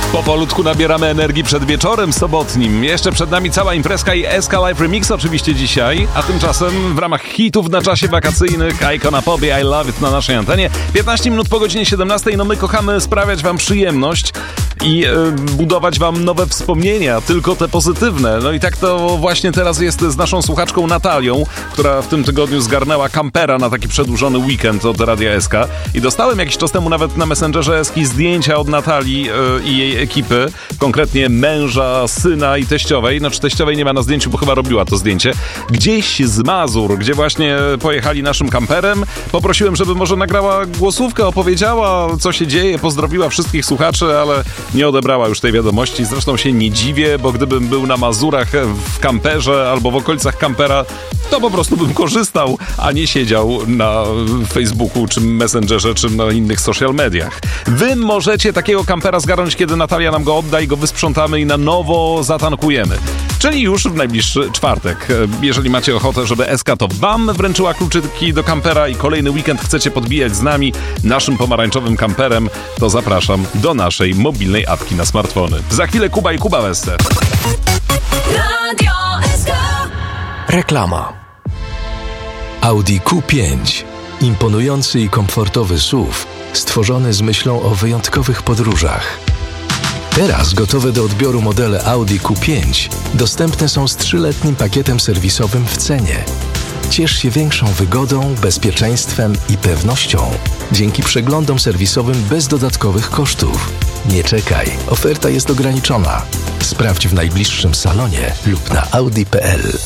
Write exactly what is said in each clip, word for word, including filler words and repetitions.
Powolutku nabieramy energii przed wieczorem sobotnim. Jeszcze przed nami cała imprezka i S K Live Remix oczywiście dzisiaj, a tymczasem w ramach hitów na czasie wakacyjnych Icona Poby I Love It na naszej antenie. piętnaście minut po godzinie siedemnastej. No my kochamy sprawiać wam przyjemność i yy, budować wam nowe wspomnienia, tylko te pozytywne. No i tak to właśnie teraz jest z naszą słuchaczką Natalią, która w tym tygodniu zgarnęła kampera na taki przedłużony weekend od Radia S K i dostałem jakiś czas temu nawet na Messengerze Eski zdjęcia od Natalii yy, i jej ekipy, konkretnie męża, syna i teściowej. Znaczy teściowej nie ma na zdjęciu, bo chyba robiła to zdjęcie. Gdzieś z Mazur, gdzie właśnie pojechali naszym kamperem. Poprosiłem, żeby może nagrała głosówkę, opowiedziała, co się dzieje, pozdrowiła wszystkich słuchaczy, ale nie odebrała już tej wiadomości. Zresztą się nie dziwię, bo gdybym był na Mazurach w kamperze albo w okolicach kampera, to po prostu bym korzystał, a nie siedział na Facebooku, czy Messengerze, czy na innych social mediach. Wy możecie takiego kampera zgarnąć, kiedy Natalia nam go odda i go wysprzątamy i na nowo zatankujemy. Czyli już w najbliższy czwartek. Jeżeli macie ochotę, żeby S K to wam wręczyła kluczyki do kampera i kolejny weekend chcecie podbijać z nami naszym pomarańczowym kamperem, to zapraszam do naszej mobilnej apki na smartfony. Za chwilę Kuba i Kuba Wester. Radio S K. Reklama. Audi Q pięć. Imponujący i komfortowy S U V, stworzony z myślą o wyjątkowych podróżach. Teraz gotowe do odbioru modele Audi Q pięć dostępne są z trzyletnim pakietem serwisowym w cenie. Ciesz się większą wygodą, bezpieczeństwem i pewnością dzięki przeglądom serwisowym bez dodatkowych kosztów. Nie czekaj, oferta jest ograniczona. Sprawdź w najbliższym salonie lub na audi kropka p l.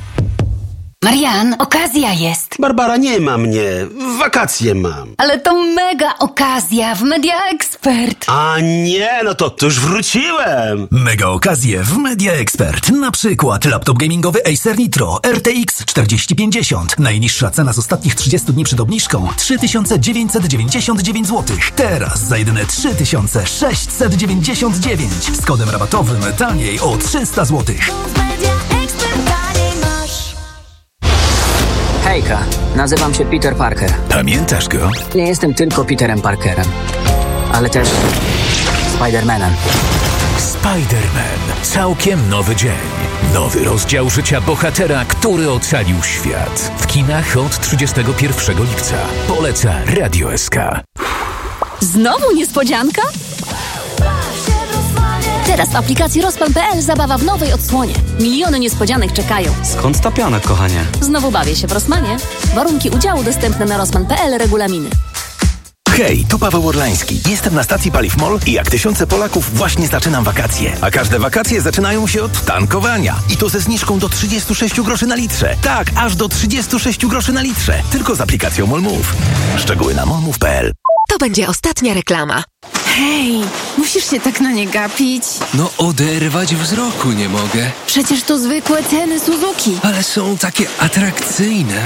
Marian, okazja jest. Barbara, nie ma mnie. Wakacje mam. Ale to mega okazja w Media Expert. A nie, no to, to już wróciłem. Mega okazje w Media Expert. Na przykład laptop gamingowy Acer Nitro R T X czterdzieści pięćdziesiąt. Najniższa cena z ostatnich trzydziestu dni przed obniżką trzy tysiące dziewięćset dziewięćdziesiąt dziewięć złotych. Teraz za jedyne trzy tysiące sześćset dziewięćdziesiąt dziewięć. Z kodem rabatowym taniej o trzysta złotych. Hejka, nazywam się Peter Parker. Pamiętasz go? Nie jestem tylko Peterem Parkerem, ale też Spider-Manem. Spider-Man. Całkiem nowy dzień. Nowy rozdział życia bohatera, który ocalił świat. W kinach od trzydziestego pierwszego lipca. Poleca Radio S K. Znowu niespodzianka? Teraz w aplikacji Rozpan kropka p l zabawa w nowej odsłonie. Miliony niespodzianek czekają. Skąd ta piana, kochanie? Znowu bawię się w Rossmanie. Warunki udziału dostępne na rozpan kropka p l, regulaminy. Hej, tu Paweł Orlański. Jestem na stacji Paliw MOL i jak tysiące Polaków właśnie zaczynam wakacje. A każde wakacje zaczynają się od tankowania. I to ze zniżką do trzydzieści sześć groszy na litrze. Tak, aż do trzydzieści sześć groszy na litrze. Tylko z aplikacją MOLMove. Szczegóły na molmove kropka p l. To będzie ostatnia reklama. Hej, musisz się tak na nie gapić. No oderwać wzroku nie mogę. Przecież to zwykłe ceny Suzuki. Ale są takie atrakcyjne.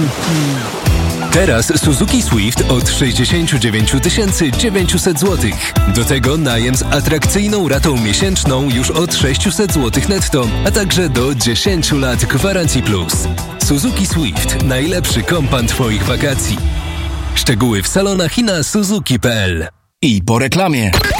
Teraz Suzuki Swift od sześćdziesiąt dziewięć tysięcy dziewięćset złotych. Do tego najem z atrakcyjną ratą miesięczną już od sześćset złotych netto, a także do dziesięć lat gwarancji plus. Suzuki Swift. Najlepszy kompan twoich wakacji. Szczegóły w salonach i na suzuki kropka p l. I po reklamie.